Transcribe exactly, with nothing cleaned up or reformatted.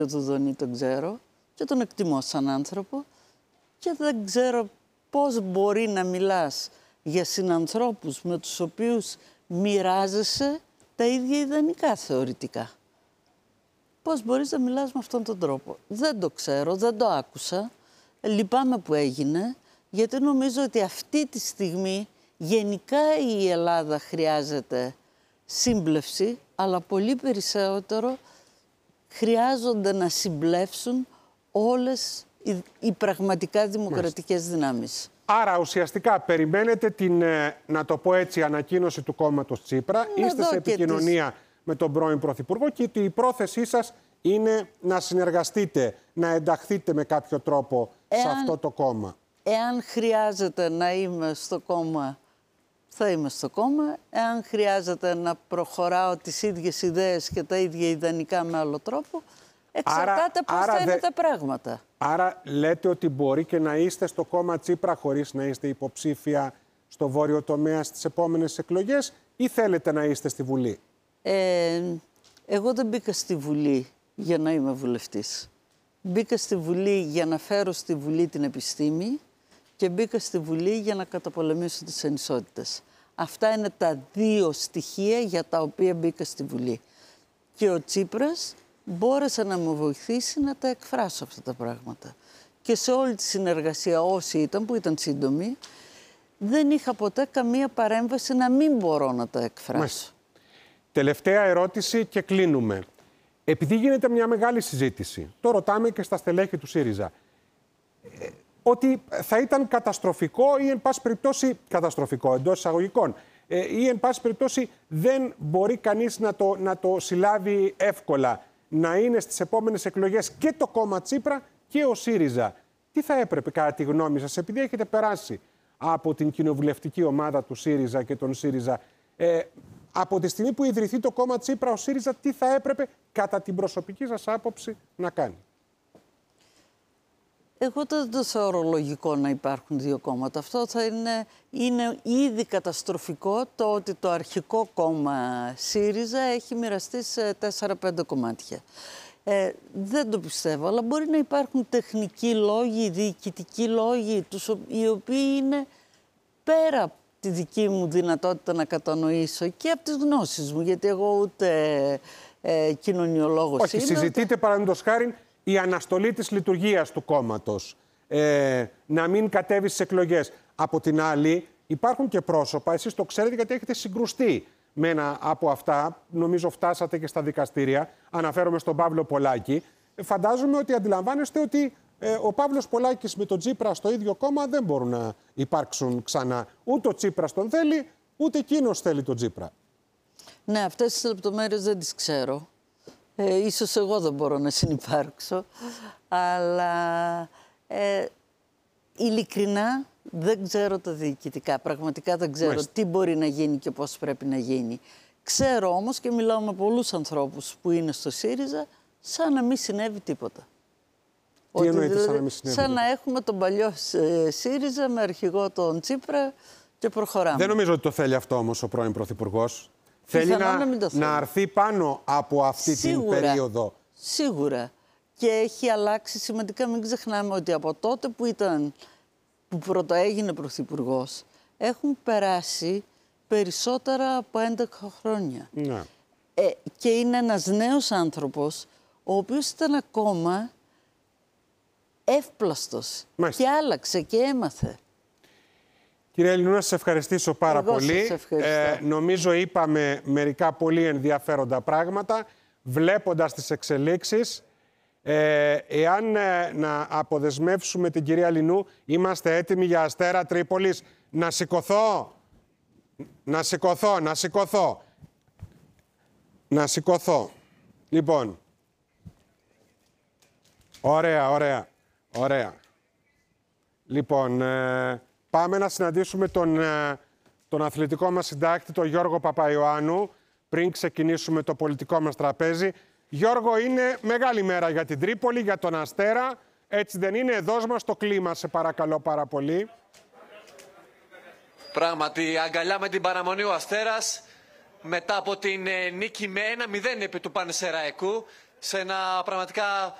του Δονή τον ξέρω και τον εκτιμώ σαν άνθρωπο και δεν ξέρω πώς μπορεί να μιλάς για συνανθρώπους με τους οποίους μοιράζεσαι τα ίδια ιδανικά θεωρητικά. Πώς μπορείς να μιλάς με αυτόν τον τρόπο. Δεν το ξέρω, δεν το άκουσα. Λυπάμαι που έγινε, γιατί νομίζω ότι αυτή τη στιγμή γενικά η Ελλάδα χρειάζεται σύμπλευση, αλλά πολύ περισσότερο χρειάζονται να συμπλεύσουν όλες οι, οι πραγματικά δημοκρατικές δυνάμεις. Άρα ουσιαστικά περιμένετε την, να το πω έτσι, ανακοίνωση του κόμματος Τσίπρα, να είστε σε επικοινωνία τις... με τον πρώην Πρωθυπουργό και η πρόθεσή σας είναι να συνεργαστείτε, να ενταχθείτε με κάποιο τρόπο εάν, σε αυτό το κόμμα. Εάν χρειάζεται να είμαι στο κόμμα, θα είμαι στο κόμμα. Εάν χρειάζεται να προχωράω τις ίδιες ιδέες και τα ίδια ιδανικά με άλλο τρόπο, εξαρτάται πώς άρα θα είναι δε... τα πράγματα. Άρα λέτε ότι μπορεί και να είστε στο κόμμα Τσίπρα χωρίς να είστε υποψήφια στο βόρειο τομέα στις επόμενες εκλογές ή θέλετε να είστε στη Βουλή? Ε, εγώ δεν μπήκα στη Βουλή για να είμαι βουλευτής. Μπήκα στη Βουλή για να φέρω στη Βουλή την επιστήμη και μπήκα στη Βουλή για να καταπολεμήσω τις ανισότητες. Αυτά είναι τα δύο στοιχεία για τα οποία μπήκα στη Βουλή. Και ο Τσίπρας μπόρεσε να μου βοηθήσει να τα εκφράσω αυτά τα πράγματα. Και σε όλη τη συνεργασία όσοι ήταν, που ήταν σύντομη, δεν είχα ποτέ καμία παρέμβαση να μην μπορώ να τα εκφράσω. Μάλιστα. Τελευταία ερώτηση και κλείνουμε. Επειδή γίνεται μια μεγάλη συζήτηση, το ρωτάμε και στα στελέχη του ΣΥΡΙΖΑ, ε, ότι θα ήταν καταστροφικό ή εν πάση περιπτώσει, καταστροφικό εντός εισαγωγικών, ε, ή εν πάση περιπτώσει δεν μπορεί κανείς να το, να το συλλάβει εύκολα, να είναι στις επόμενες εκλογές και το κόμμα Τσίπρα και ο ΣΥΡΙΖΑ. Τι θα έπρεπε κατά τη γνώμη σας, επειδή έχετε περάσει από την κοινοβουλευτική ομάδα του ΣΥΡΙΖΑ και τον ΣΥΡΙΖΑ, ε, από τη στιγμή που ιδρυθεί το κόμμα Τσίπρα, ο ΣΥΡΙΖΑ τι θα έπρεπε κατά την προσωπική σας άποψη να κάνει? Εγώ δεν το θεωρώ λογικό να υπάρχουν δύο κόμματα. Αυτό θα είναι, είναι ήδη καταστροφικό το ότι το αρχικό κόμμα ΣΥΡΙΖΑ έχει μοιραστεί σε τέσσερα πέντε κομμάτια. Ε, δεν το πιστεύω, αλλά μπορεί να υπάρχουν τεχνικοί λόγοι, διοικητικοί λόγοι, τους, οι οποίοι είναι πέρα από τη δική μου δυνατότητα να κατανοήσω και από τις γνώσεις μου, γιατί εγώ ούτε ε, κοινωνιολόγος Όχι, είμαι. συζητείτε παραδείγματος χάριν η αναστολή της λειτουργίας του κόμματος, ε, να μην κατέβει στις εκλογές. Από την άλλη υπάρχουν και πρόσωπα, εσείς το ξέρετε γιατί έχετε συγκρουστεί με ένα από αυτά, νομίζω φτάσατε και στα δικαστήρια, αναφέρομαι στον Παύλο Πολάκη. Φαντάζομαι ότι αντιλαμβάνεστε ότι ε, ο Παύλος Πολάκης με τον Τσίπρα στο ίδιο κόμμα δεν μπορούν να υπάρξουν ξανά. Ούτε ο Τσίπρας τον θέλει, ούτε εκείνος θέλει τον Τσίπρα. Ναι, αυτές τις λεπτομέρειες δεν τις ξέρω. Ε, ίσως εγώ δεν μπορώ να συνυπάρξω, αλλά ε, ειλικρινά δεν ξέρω τα διοικητικά. Πραγματικά δεν ξέρω Μάλιστα. τι μπορεί να γίνει και πώς πρέπει να γίνει. Ξέρω όμως και μιλάω με πολλούς ανθρώπους που είναι στο ΣΥΡΙΖΑ σαν να μην συνέβη τίποτα. Τι εννοείται δηλαδή, σαν να μην συνέβη Σαν τίποτα? να έχουμε τον παλιό ΣΥΡΙΖΑ με αρχηγό τον Τσίπρα και προχωράμε. Δεν νομίζω ότι το θέλει αυτό όμως ο πρώην Πρωθυπουργός. Θέλει να, να, να αρθεί πάνω από αυτή Σίγουρα, την περίοδο. Σίγουρα. Και έχει αλλάξει σημαντικά. Μην ξεχνάμε ότι από τότε που, ήταν, που πρωτοέγινε πρωθυπουργός έχουν περάσει περισσότερα από έντεκα χρόνια. Ναι. Ε, και είναι ένας νέος άνθρωπος ο οποίος ήταν ακόμα εύπλαστος. Μάλιστα. Και άλλαξε και έμαθε. Κύριε Ελληνού, να σας ευχαριστήσω πάρα Εγώ πολύ. Σας ε, νομίζω είπαμε μερικά πολύ ενδιαφέροντα πράγματα, βλέποντας τις εξελίξεις. Ε, εάν ε, να αποδεσμεύσουμε την κυρία Λινού, είμαστε έτοιμοι για Αστέρα Τρίπολης. Να σηκωθώ, να σηκωθώ, να σηκωθώ. Να σηκωθώ. Λοιπόν, ωραία, ωραία, ωραία. Λοιπόν, ε, πάμε να συναντήσουμε τον, τον αθλητικό μας συντάκτη, τον Γιώργο Παπαϊωάννου, πριν ξεκινήσουμε το πολιτικό μας τραπέζι. Γιώργο, είναι μεγάλη μέρα για την Τρίπολη, για τον Αστέρα. Έτσι δεν είναι? Δώσ' μας το κλίμα, σε παρακαλώ πάρα πολύ. Πράγματι, αγκαλιά με την παραμονή ο Αστέρας, μετά από την ε, νίκη με ένα μηδέν επί του Πανσεραϊκού. σε ένα πραγματικά